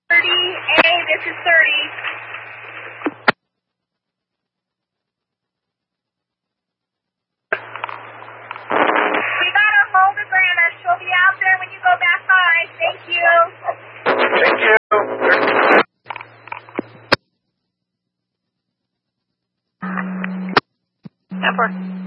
30A, this is 30. We got a hold of Grandma. She'll be out there when you go back by. Thank you. Thank you. Number.